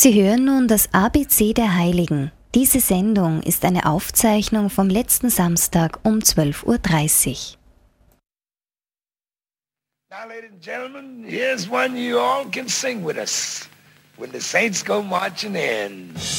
Sie hören nun das ABC der Heiligen. Diese Sendung ist eine Aufzeichnung vom letzten Samstag um 12:30 Uhr. Now, ladies and gentlemen, here's one you all can sing with us when the saints go marching in.